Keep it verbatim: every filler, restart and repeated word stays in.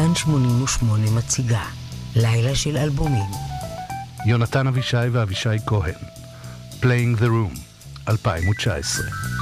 כאן שמונים ושמונה מציגה לילה של אלבומים. יונתן אבישי ואבישי כהן, Playing the Room, אלפיים תשע עשרה.